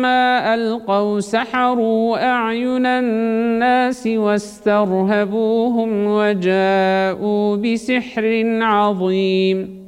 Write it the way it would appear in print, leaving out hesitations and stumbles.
فلما ألقوا سحروا أعين الناس واسترهبوهم وجاءوا بسحر عظيم